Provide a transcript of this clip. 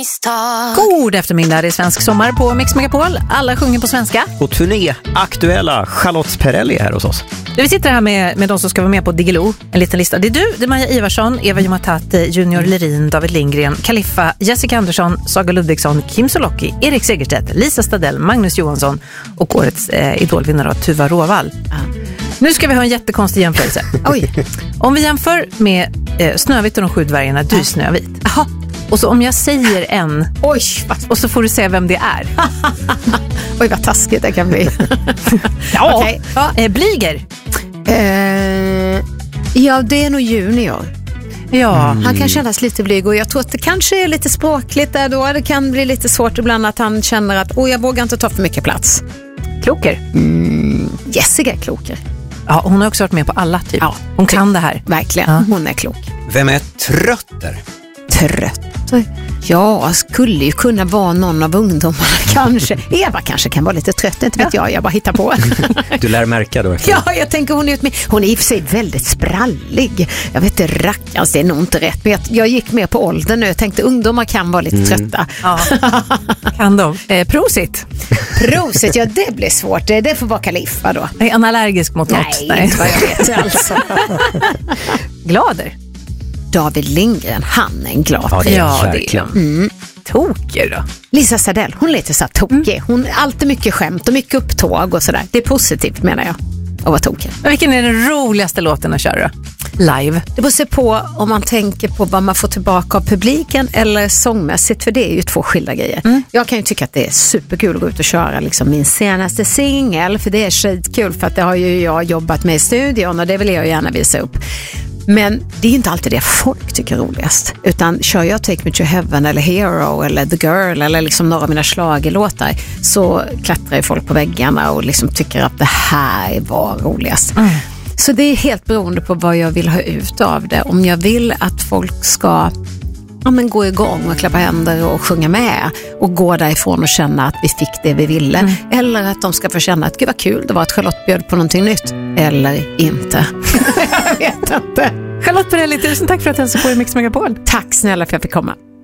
misstag. God eftermiddag, det är svensk sommar på Mix Megapol. Alla sjunger på svenska. Och turné aktuella Charlotte Perrelli här hos oss. Vi sitter här med de som ska vara med på Diggiloo. En liten lista. Det är du, det är Maja Ivarsson, Eva Jumatati, Junior Lerin, David Lindgren, Kaliffa, Jessica Andersson, Saga Ludvigsson, Kim Solocki, Erik Segerstedt, Lisa Stadell, Magnus Johansson och årets idolvinnare Tuva Råvall. Nu ska vi ha en jättekonstig jämförelse. Oj. Om vi jämför med Snövit och de 7 dvärgarna, du är Snövit. Aha. Och så om jag säger en, oj, och så får du säga vem det är. Oj, vad taskigt det kan bli. Ja. Okay. Ja. Blyger. Ja, det är nog Junior. Ja. Han kan kännas lite blyg och jag tror att det kanske är lite språkligt där då. Det kan bli lite svårt ibland att han känner att jag vågar inte ta för mycket plats. Kloker. Jessica är kloker. Ja, hon har också varit med på alla typ. Ja, hon kan det här. Verkligen, hon är klok. Vem är Trötter? Trött? Ja, skulle ju kunna vara någon av ungdomarna kanske. Eva kanske kan vara lite trött, inte vet jag bara hittar på. Du lär märka då. Ja, jag tänker hon är i och för sig väldigt sprallig. Jag vet inte, rackans, det är nog inte rätt. Men jag gick med på åldern nu. Jag tänkte ungdomar kan vara lite trötta. Ja, kan de. Prosit. Prosit, ja det blir svårt. Det får vara Kaliffa då. Är han allergisk mot något? Nej, inte vad jag vet alltså. Glader. David Lindgren, han är en glad. Ja, det är verkligen. Toker då? Lisa Stadell, hon är lite så tokig. Hon är alltid mycket skämt och mycket upptåg och sådär. Det är positivt menar jag. Och vad tokig. Men vilken är den roligaste låten att köra live? Det beror sig på om man tänker på vad man får tillbaka av publiken eller sångmässigt, för det är ju 2 skilda grejer. Jag kan ju tycka att det är superkul att gå ut och köra liksom min senaste singel, för det är skitkul för att det har ju jag jobbat med i studion och det vill jag gärna visa upp. Men det är inte alltid det folk tycker är roligast. Utan kör jag Take Me To Heaven eller Hero eller The Girl eller liksom några av mina schlagerlåtar, så klättrar ju folk på väggarna och liksom tycker att det här var roligast. Så det är helt beroende på vad jag vill ha ut av det. Om jag vill att folk ska gå igång och klappa händer och sjunga med och gå därifrån och känna att vi fick det vi ville. Eller att de ska få känna att gud vad kul det var att Charlotte bjöd på någonting nytt. Eller inte. Jag vet inte. Charlotte Perrelli, tusen tack för att du hälsade på i Mix Megapol. Tack snälla för att jag fick komma.